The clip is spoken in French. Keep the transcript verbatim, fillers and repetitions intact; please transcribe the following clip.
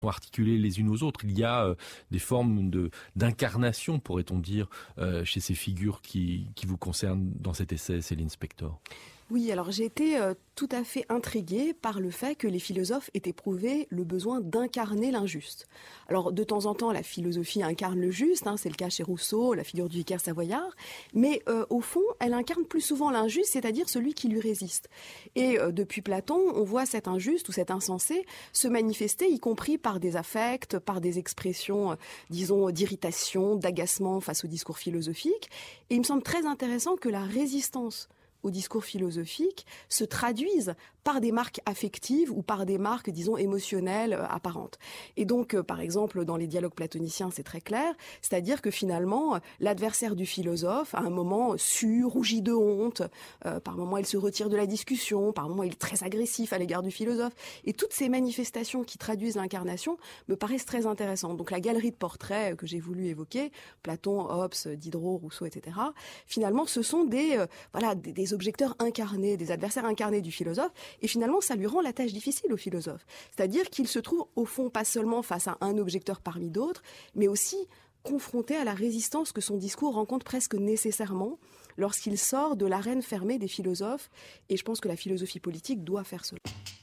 articulées les unes aux autres. Il y a euh, des formes de d'incarnation, pourrait-on dire, euh, chez ces figures qui, qui vous concernent dans cet essai, Céline Spector. Oui, alors j'ai été euh, tout à fait intriguée par le fait que les philosophes aient éprouvé le besoin d'incarner l'injuste. Alors de temps en temps, la philosophie incarne le juste, hein, c'est le cas chez Rousseau, la figure du vicaire savoyard, mais euh, au fond, elle incarne plus souvent l'injuste, c'est-à-dire celui qui lui résiste. Et euh, depuis Platon, on voit cet injuste ou cet insensé se manifester, y compris par des affects, par des expressions, euh, disons, d'irritation, d'agacement face au discours philosophique. Et il me semble très intéressant que la résistance au discours philosophique se traduisent par des marques affectives ou par des marques, disons, émotionnelles euh, apparentes. Et donc, euh, par exemple, dans les dialogues platoniciens, c'est très clair, c'est-à-dire que finalement, euh, l'adversaire du philosophe, à un moment, sue, rougit de honte, euh, par moments, il se retire de la discussion, par moments, il est très agressif à l'égard du philosophe. Et toutes ces manifestations qui traduisent l'incarnation me paraissent très intéressantes. Donc, la galerie de portraits que j'ai voulu évoquer, Platon, Hobbes, Diderot, Rousseau, et cetera, finalement, ce sont des, euh, voilà, des, des objecteurs incarnés, des adversaires incarnés du philosophe, et finalement ça lui rend la tâche difficile au philosophe. C'est-à-dire qu'il se trouve au fond pas seulement face à un objecteur parmi d'autres, mais aussi confronté à la résistance que son discours rencontre presque nécessairement lorsqu'il sort de l'arène fermée des philosophes, et je pense que la philosophie politique doit faire cela.